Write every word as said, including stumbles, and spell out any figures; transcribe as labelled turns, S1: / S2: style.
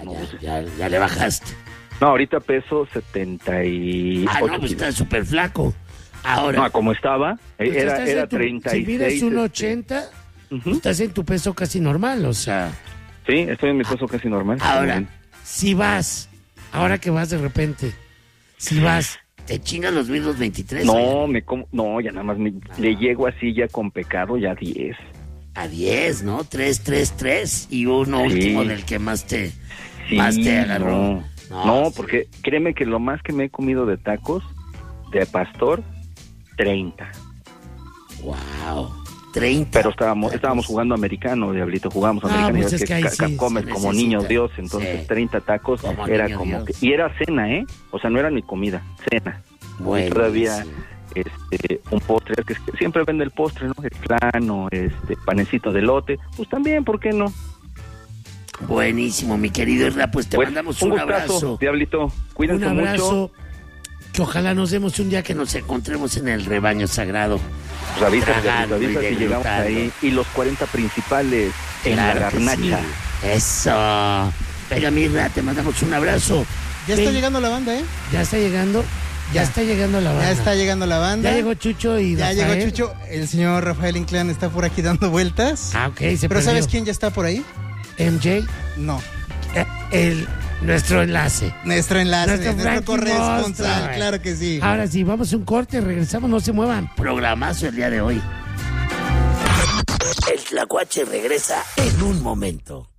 S1: no,
S2: ya, ya, ya le bajaste.
S1: No, ahorita peso setenta y ocho.
S2: Ah, no, pues estás súper flaco. Ahora.
S1: No, como estaba,
S2: pues
S1: era,
S2: estás
S1: era
S2: en tu,
S1: treinta y seis.
S2: Si mides uno
S1: este,
S2: ochenta,
S1: uh-huh.
S2: estás en tu peso casi normal, o sea.
S1: Sí, estoy en mi peso casi normal.
S2: Ahora, si vas, ahora que vas de repente, si vas, te chingan los mismos veintitrés.
S1: No, me como, no, ya nada más me, ah. le llego así ya con pecado, ya a diez.
S2: A diez, ¿no? tres, tres, tres y uno sí. último del que más te, sí, más te agarró.
S1: No, no, no, porque créeme que lo más que me he comido de tacos de pastor, treinta.
S2: Wow, treinta.
S1: Pero estábamos estábamos jugando americano, Diablito, jugamos
S2: no,
S1: americano.
S2: Pues
S1: y
S2: es
S1: que,
S2: que
S1: que
S2: sí,
S1: comes como niños Dios, entonces sí. treinta tacos como era como Dios. Que... Y era cena, ¿eh? O sea, no era ni comida, cena. Bueno, y todavía... Sí. Este, un postre, que siempre vende el postre, ¿no? El plano, este, panecito de lote, pues también, ¿por qué no?
S2: Buenísimo, mi querido Herrera, pues te pues, mandamos un, un gustazo, abrazo.
S1: Diablito, cuídense
S2: un abrazo,
S1: mucho.
S2: Que ojalá nos demos un día que nos encontremos en el rebaño sagrado.
S1: Pues avisa, Tragando, avisa si llegamos ahí. Y los cuarenta principales en claro la garnacha.
S2: Sí. Eso. Venga, mi Herrera, te mandamos un abrazo.
S3: Ya Ven. está llegando la banda, ¿eh?
S2: Ya está llegando. Ya, ya está llegando la banda.
S3: Ya está llegando la banda.
S2: Ya llegó Chucho y
S3: Ya
S2: Rafael.
S3: llegó Chucho. El señor Rafael Inclán está por aquí dando vueltas.
S2: Ah, ok. Se
S3: Pero
S2: perdió.
S3: ¿sabes quién ya está por ahí?
S2: ¿M J?
S3: No.
S2: Eh, el, nuestro enlace.
S3: Nuestro enlace.
S2: Nuestro,
S3: nuestro corresponsal. Monster. Claro que sí.
S2: Ahora sí, vamos a un corte. Regresamos. No se muevan. Programazo el día de hoy. El Tlacuache regresa en un momento.